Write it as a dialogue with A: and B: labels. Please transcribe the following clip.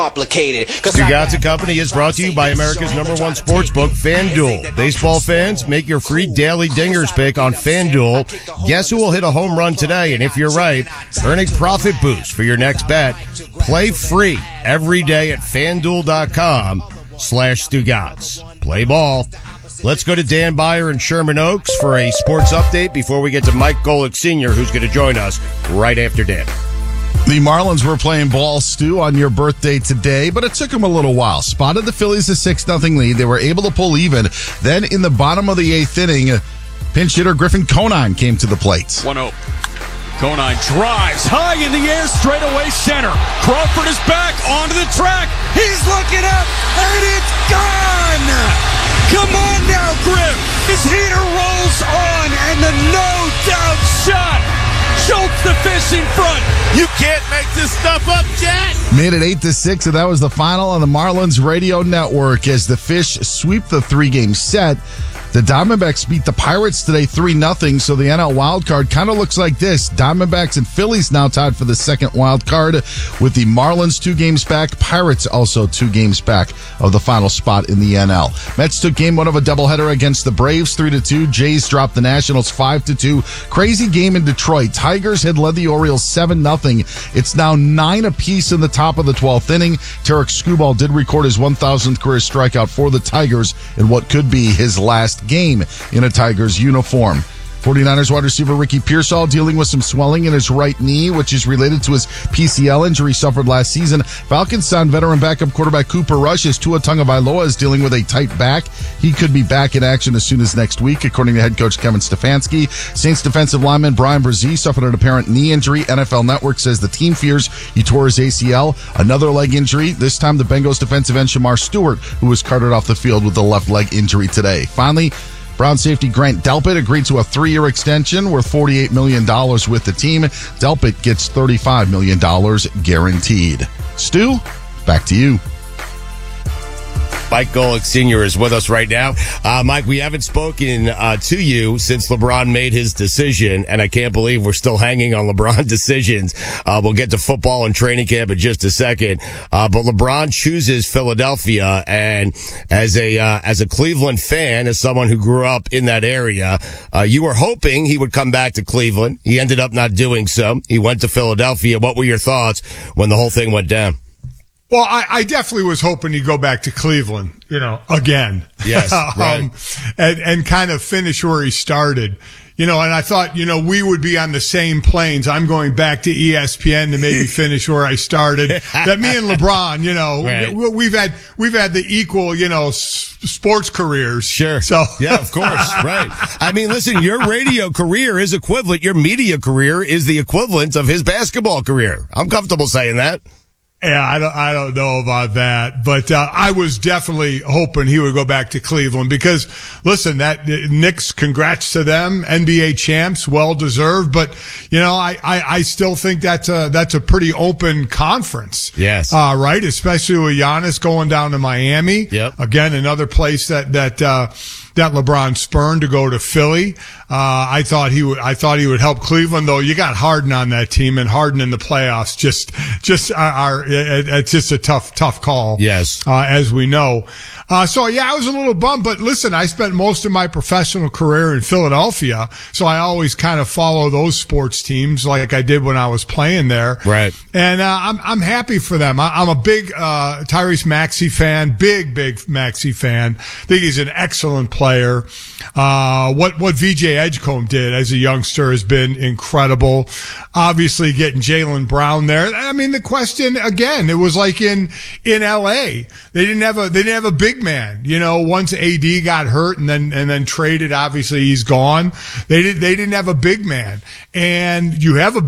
A: complicated.
B: Stugotz & Company is brought to you by America's #1 sportsbook, FanDuel. Baseball fans, make your free daily dingers pick on FanDuel. Guess who will hit a home run today? And if you're right, earn a profit boost for your next bet. Play free every day at FanDuel.com/Stugotz. Play ball. Let's go to Dan Beyer in Sherman Oaks for a sports update before we get to Mike Golick Sr., who's going to join us right after Dan.
C: The Marlins were playing ball, Stu, on your birthday today, but it took them a little while. Spotted the Phillies a 6-0 lead. They were able to pull even. Then in the bottom of the 8th inning, pinch hitter Griffin Conine came to the plate.
D: 1-0. Conine drives high in the air, straight away center. Crawford is back onto the track. He's looking up, and it's gone! Come on now, Griff! His heater rolls on, and the no-doubt shot! Schultz the fish in front. You can't make this stuff up, Jet.
C: Made it 8-6, and that was the final on the Marlins radio network as the Fish sweep the 3-game set. The Diamondbacks beat the Pirates today 3-0, so the NL wildcard kind of looks like this. Diamondbacks and Phillies now tied for the second wild card with the Marlins 2 games back, Pirates also 2 games back of the final spot in the NL. Mets took game 1 of a doubleheader against the Braves 3-2. Jays dropped the Nationals 5-2. Crazy game in Detroit. Tigers had led the Orioles 7-0. It's now 9 apiece in the top of the 12th inning. Tarek Skubal did record his 1,000th career strikeout for the Tigers in what could be his last game in a Tigers uniform. 49ers wide receiver Ricky Pearsall dealing with some swelling in his right knee, which is related to his PCL injury suffered last season. Falcons signed veteran backup quarterback Cooper Rush as Tua Tagovailoa is dealing with a tight back. He could be back in action as soon as next week, according to head coach Kevin Stefanski. Saints defensive lineman Brian Brzee suffered an apparent knee injury. NFL Network says the team fears he tore his ACL. Another leg injury, this time the Bengals defensive end Shamar Stewart, who was carted off the field with a left leg injury today. Finally, Brown safety Grant Delpit agreed to a 3-year extension worth $48 million with the team. Delpit gets $35 million guaranteed. Stu, back to you.
B: Mike Golick Sr. is with us right now. Mike, we haven't spoken to you since LeBron made his decision, and I can't believe we're still hanging on LeBron decisions. We'll get to football and training camp in just a second. But LeBron chooses Philadelphia, and as a Cleveland fan, as someone who grew up in that area, you were hoping he would come back to Cleveland. He ended up not doing so. He went to Philadelphia. What were your thoughts when the whole thing went down?
E: Well, I definitely was hoping he'd go back to Cleveland, again.
B: Yes, right.
E: And kind of finish where he started. And I thought, we would be on the same planes. I'm going back to ESPN to maybe finish where I started. That me and LeBron,
B: right.
E: we've had the equal, sports careers.
B: Sure.
E: So
B: yeah, of course. Right. I mean, listen, your radio career is equivalent. Your media career is the equivalent of his basketball career. I'm comfortable saying that.
E: Yeah, I don't know about that, but I was definitely hoping he would go back to Cleveland because, listen, that Knicks, congrats to them, NBA champs, well deserved. But I still think that's a pretty open conference.
B: Yes,
E: right, especially with Giannis going down to Miami.
B: Yep.
E: Again, another place that LeBron spurned to go to Philly. I thought he would help Cleveland, though. You got Harden on that team, and Harden in the playoffs it's just a tough call.
B: Yes.
E: As we know. So yeah, I was a little bummed, but listen, I spent most of my professional career in Philadelphia, so I always kind of follow those sports teams like I did when I was playing there.
B: Right.
E: And I'm happy for them. I'm a big Tyrese Maxey fan, big Maxey fan. I think he's an excellent player. What VJ Edgecombe did as a youngster has been incredible. Obviously, getting Jaylen Brown there. I mean, the question again, it was like in LA, they didn't have a big man. Once AD got hurt and then traded, obviously he's gone. They didn't have a big man, and you have a